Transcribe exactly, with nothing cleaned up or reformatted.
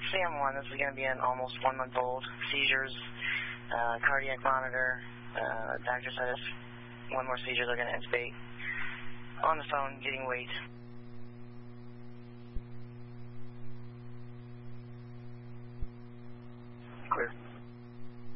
C M one, this is going to be an almost one-month-old. Seizures, uh, cardiac monitor. Uh, doctor said if one more seizure, they're going to intubate. On the phone, getting weight. Clear.